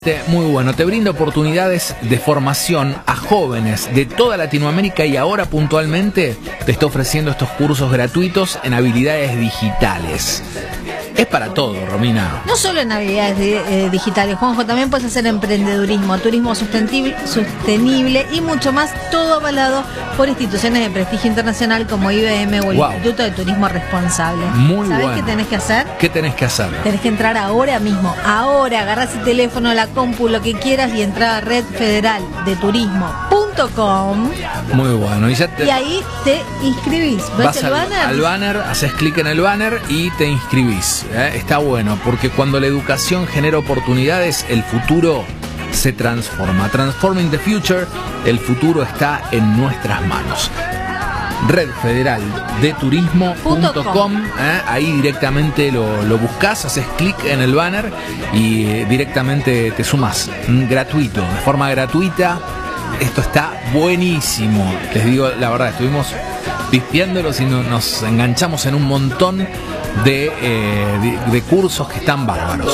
Muy bueno, te brinda oportunidades de formación a jóvenes de toda Latinoamérica y ahora puntualmente te está ofreciendo estos cursos gratuitos en habilidades digitales. Es para todo, Romina. No solo en habilidades digitales, Juanjo, también puedes hacer emprendedurismo, turismo sostenible y mucho más, todo avalado por instituciones de prestigio internacional como IBM o el Instituto de Turismo Responsable. Muy ¿Sabes bueno. qué tenés que hacer? ¿Qué tenés que hacer? Tenés que entrar ahora mismo, ahora, agarrás el teléfono, la compu, lo que quieras y entrar a redfederaldeturismo.com. Muy bueno. Y ahí te inscribís. Vas al banner, haces clic en el banner y te inscribís. Está bueno, porque cuando la educación genera oportunidades, el futuro se transforma. Transforming the future, el futuro está en nuestras manos. redfederaldeturismo.com, ahí directamente lo buscas, haces clic en el banner y directamente te sumas, gratuito, de forma gratuita. Esto está buenísimo, les digo la verdad, estuvimos pispeándolos y nos enganchamos en un montón de cursos que están bárbaros.